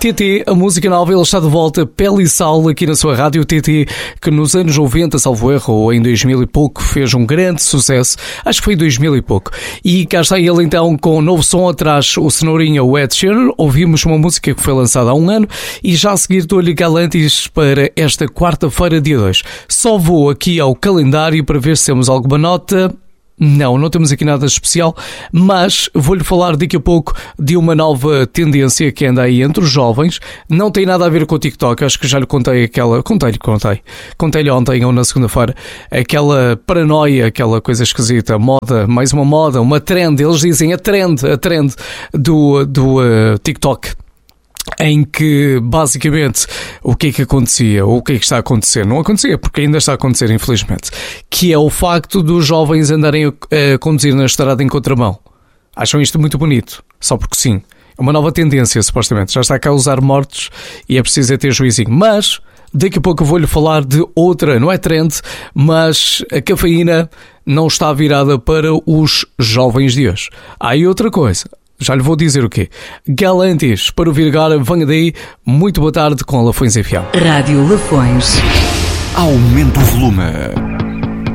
TT, a música nova, ele está de volta, pele e sal, aqui na sua rádio. TT, que nos anos 90, salvo erro, ou em 2000 e pouco, fez um grande sucesso, acho que foi em 2000 e pouco. E cá está ele então com um novo som atrás, o Cenourinha, o Ed Sheeran. Ouvimos uma música que foi lançada há um ano e já a seguir dou-lhe galantes para esta quarta-feira, dia 2. Só vou aqui ao calendário para ver se temos alguma nota. Não temos aqui nada especial, mas vou-lhe falar daqui a pouco de uma nova tendência que anda aí entre os jovens. Não tem nada a ver com o TikTok, acho que já lhe contei aquela... Contei-lhe ontem ou na segunda-feira, aquela paranoia, aquela coisa esquisita, moda, mais uma moda, uma trend, eles dizem a trend do TikTok. Em que, basicamente, o que é que acontecia? Ou o que é que está a acontecer? Não acontecia, porque ainda está a acontecer, infelizmente. Que é o facto dos jovens andarem a conduzir na estrada em contramão. Acham isto muito bonito, só porque sim. É uma nova tendência, supostamente. Já está a causar mortes e é preciso ter juízinho. Mas, daqui a pouco eu vou-lhe falar de outra, não é trend, mas a cafeína não está virada para os jovens de hoje. Há aí outra coisa. Já lhe vou dizer o quê. Galantes para o Virgar, venha daí. Muito boa tarde com Lafões FM. Rádio Lafões. Aumenta o volume.